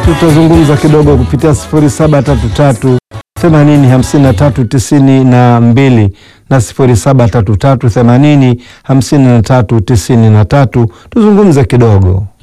tutazungumza kidogo kupitia 0733 80 53 92 na 0733 80 53 93. Tuzungumze kidogo.